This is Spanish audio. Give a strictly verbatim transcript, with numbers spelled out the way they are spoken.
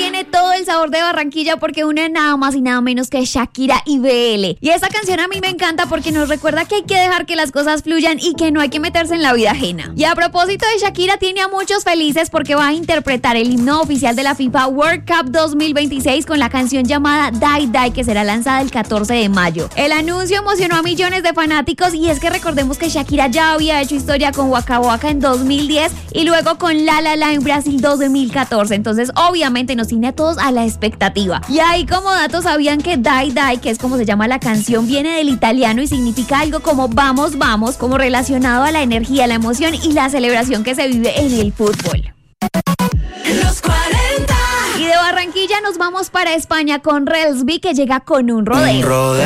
tiene todo el sabor de Barranquilla porque une nada más y nada menos que Shakira y B L. Y esta canción a mí me encanta porque nos recuerda que hay que dejar que las cosas fluyan y que no hay que meterse en la vida ajena. Y a propósito de Shakira, tiene a muchos felices porque va a interpretar el himno oficial de la FIFA World Cup dos mil veintiséis con la canción llamada Die Die, que será lanzada el catorce de mayo. El anuncio emocionó a millones de fanáticos y es que recordemos que Shakira ya había hecho historia con Waka Waka en dos mil diez y luego con La La La en Brasil dos mil catorce. Entonces obviamente nos tiene a todos a la expectativa. Y ahí como datos, sabían que Die Die, que es como se llama la canción, viene del italiano y significa algo como vamos, vamos, como relacionado a la energía, la emoción y la celebración que se vive en el fútbol. Los cuarenta. Y de Barranquilla nos vamos para España con Relsby, que llega con un rodeo. Un rodeo.